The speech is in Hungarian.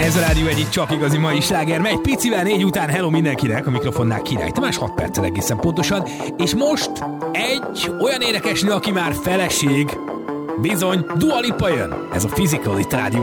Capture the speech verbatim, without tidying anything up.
Ez a rádió egyik csak igazi mai sláger, megy picivel négy után, hello mindenkinek, a mikrofonnál Király Tamás, hat perccel egészen pontosan, és most egy olyan énekesnő, aki már feleség, bizony, Dua Lipa jön, ez a Physical itt rádió